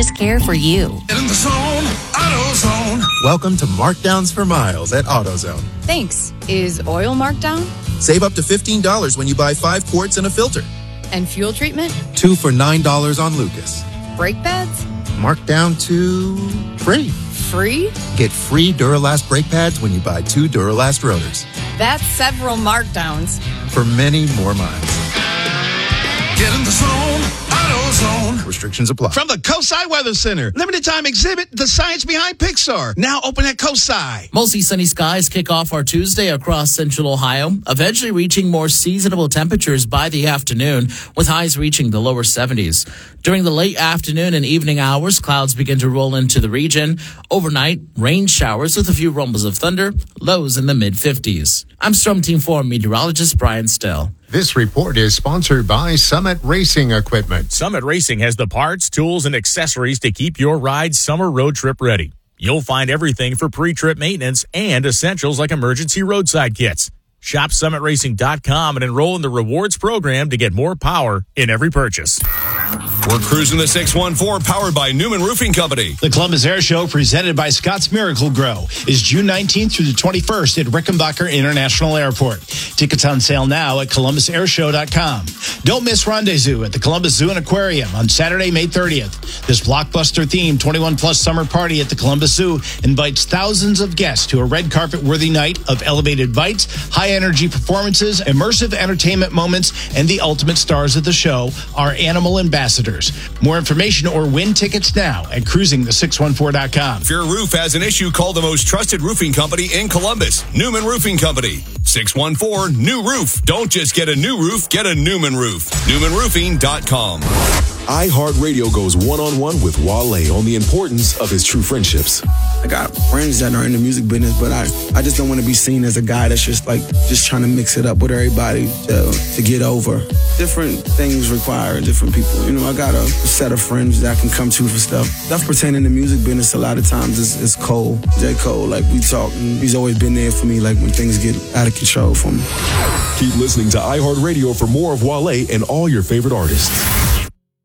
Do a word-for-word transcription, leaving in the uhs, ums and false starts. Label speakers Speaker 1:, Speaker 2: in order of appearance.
Speaker 1: continuous care for you.
Speaker 2: Get in the zone, AutoZone.
Speaker 3: Welcome to Markdowns for Miles at AutoZone.
Speaker 4: Thanks. Is oil marked down?
Speaker 3: Save up to fifteen dollars when you buy five quarts and a filter.
Speaker 4: And fuel treatment?
Speaker 3: Two for nine dollars on Lucas.
Speaker 4: Brake pads?
Speaker 3: Marked down to free.
Speaker 4: Free?
Speaker 3: Get free Duralast brake pads when you buy two Duralast rotors.
Speaker 4: That's several markdowns.
Speaker 3: For many more miles.
Speaker 2: Get in the zone, AutoZone.
Speaker 3: Restrictions apply.
Speaker 5: From the COSI Weather Center, limited time exhibit, The Science Behind Pixar. Now open at COSI.
Speaker 6: Mostly sunny skies kick off our Tuesday across central Ohio, eventually reaching more seasonable temperatures by the afternoon, with highs reaching the lower seventies. During the late afternoon and evening hours, clouds begin to roll into the region. Overnight, rain showers with a few rumbles of thunder, lows in the mid-fifties. I'm Storm Team four meteorologist Brian Still.
Speaker 7: This report is sponsored by Summit Racing Equipment.
Speaker 8: Summit Racing has the parts, tools, and accessories to keep your ride summer road trip ready. You'll find everything for pre-trip maintenance and essentials like emergency roadside kits. Shop summit racing dot com and enroll in the rewards program to get more power in every purchase.
Speaker 9: We're cruising the six one four, powered by Newman Roofing Company.
Speaker 10: The Columbus Air Show, presented by Scott's Miracle Grow, is June nineteenth through the twenty-first at Rickenbacker International Airport. Tickets on sale now at columbus air show dot com. Don't miss Rendezvous at the Columbus Zoo and Aquarium on Saturday, May thirtieth. This blockbuster-themed twenty-one plus summer party at the Columbus Zoo invites thousands of guests to a red carpet-worthy night of elevated bites, high-energy performances, immersive entertainment moments, and the ultimate stars of the show are animal ambassadors. More information or win tickets now at cruising the six one four dot com.
Speaker 9: If your roof has an issue, call the most trusted roofing company in Columbus, Newman Roofing Company. six one four, new roof. Don't just get a new roof, get a Newman roof. newman roofing dot com.
Speaker 11: iHeartRadio goes one-on-one with Wale on the importance of his true friendships.
Speaker 12: I got friends that are in the music business, but I, I just don't want to be seen as a guy that's just like, just trying to mix it up with everybody to, to get over. Different things require different people. You know, I got a set of friends that I can come to for stuff. Stuff pertaining to music business a lot of times is, is Cole, J. Cole. Like, we talk, and he's always been there for me, like, when things get out of control for me.
Speaker 11: Keep listening to iHeartRadio for more of Wale and all your favorite artists.